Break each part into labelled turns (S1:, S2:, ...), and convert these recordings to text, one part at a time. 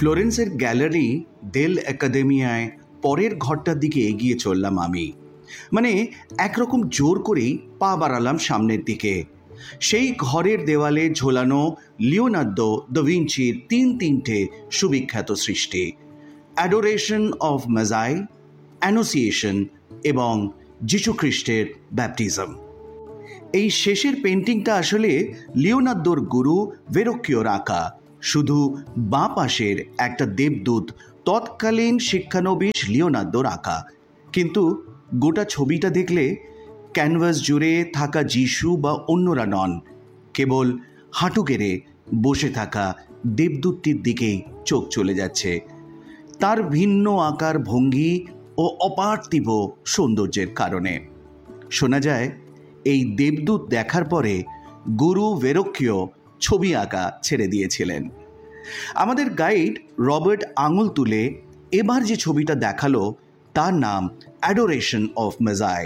S1: ফ্লোরেন্সের gallery দেল একাডেমিয়ায় পরের ঘরটার দিকে এগিয়ে চললাম আমি। মানে একরকম জোর করেই পা বাড়ালাম সামনের দিকে। সেই ঘরের দেওয়ালে ঝোলানো লিওনার্দো দ্য ভিঞ্চির তিনটে সুবিখ্যাত সৃষ্টি, অ্যাডোরেশন অফ মেজাই, অ্যানোসিয়েশন এবং যীশুখ্রিস্টের ব্যাপটিজম। এই শেষের পেন্টিংটা আসলে লিওনার্দোর গুরু ভেরোক্কিওর আঁকা। শুধু বাঁ পাশের একটা দেবদূত তৎকালীন শিক্ষানবিশ লিওনার্দোর আঁকা, কিন্তু গোটা ছবিটা দেখলে ক্যানভাস জুড়ে থাকা যিশু বা অন্যরা নন, কেবল হাঁটু গেড়ে বসে থাকা দেবদূতটির দিকেই চোখ চলে যাচ্ছে। তার ভিন্ন আকার, ভঙ্গি ও অপার্থিব সৌন্দর্যের কারণে। শোনা যায় এই দেবদূত দেখার পরে গুরু ভেরোক্কিও ছবি আঁকা ছেড়ে দিয়েছিলেন। আমাদের গাইড রবার্ট আঙুল তুলে এবার যে ছবিটা দেখালো তার নাম অ্যাডোরেশন অফ মেজাই।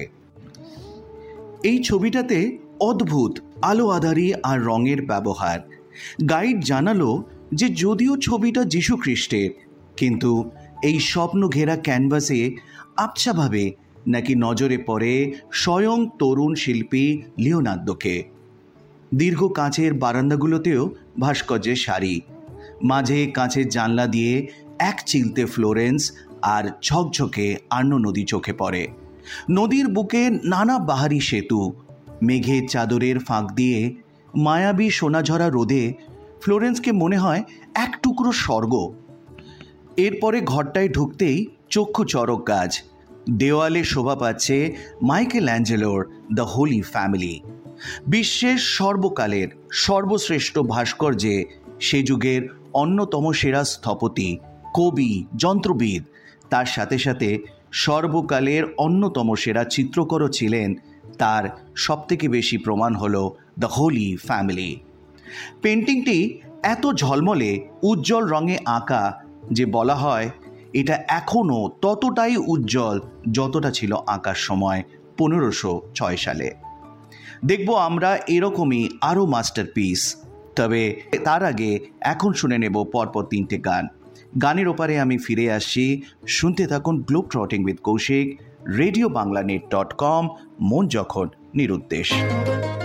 S1: এই ছবিটাতে অদ্ভুত আলো আঁধারি আর রঙের ব্যবহার। গাইড জানালো যে যদিও ছবিটা যীশু খ্রিস্টের, কিন্তু এই স্বপ্ন ঘেরা ক্যানভাসে আবছাভাবে নাকি নজরে পড়ে স্বয়ং তরুণ শিল্পী লিওনার্দোকে। দীর্ঘ কাঁচের বারান্দাগুলোতেও ভাস্কর্যের সারি, মাঝে কাঁচের জানলা দিয়ে এক চিলতে ফ্লোরেন্স আর ঝকঝকে আর্নো নদী চোখে পড়ে। নদীর বুকে নানা বাহারি সেতু, মেঘের চাদরের ফাঁক দিয়ে মায়াবী সোনাঝরা রোদে ফ্লোরেন্সকে মনে হয় এক টুকরো স্বর্গ। এরপরে ঘরটায় ঢুকতেই চক্ষু চড়ক গাছ, দেওয়ালে শোভা পাচ্ছে মাইকেল অ্যাঞ্জেলোর দ্য হোলি ফ্যামিলি। বিশ্বের সর্বকালের সর্বশ্রেষ্ঠ ভাস্কর্যে সে যুগের অন্যতম সেরা স্থপতি, কবি, যন্ত্রবিদ, তার সাথে সাথে সর্বকালের অন্যতম সেরা চিত্রকরও ছিলেন। তার সবথেকে বেশি প্রমাণ হলো দ্য হোলি ফ্যামিলি। পেন্টিংটি এত ঝলমলে উজ্জ্বল রঙে আঁকা যে বলা হয় এটা এখনও ততটাই উজ্জ্বল যতটা ছিল আঁকার সময় 1506 সালে। দেখব আমরা এরকমই আরও মাস্টারপিস। তবে তার আগে এখন শুনে নেব পরপর 3টে গান। গানের ওপারে আমি ফিরে আসছি। শুনতে থাকুন globe ট্রটিং with Kaushik, radio Bangla নেট.com, মন যখন নিরুদ্দেশ।